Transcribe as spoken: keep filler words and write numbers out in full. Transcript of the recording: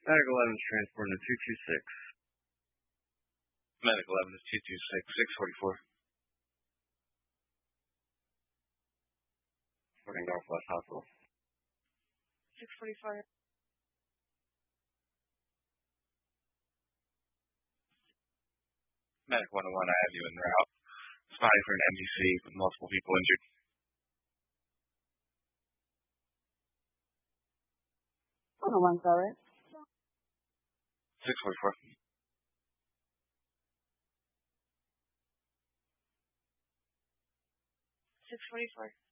Medic eleven is transporting to two two six. Medic eleven is two two six, six forty-four. Reporting Northwest Hospital. six forty-four. Medic one oh one, I have you en route. Spotting for an M E C with multiple people injured. one oh one, cover. six forty-four. six forty-four.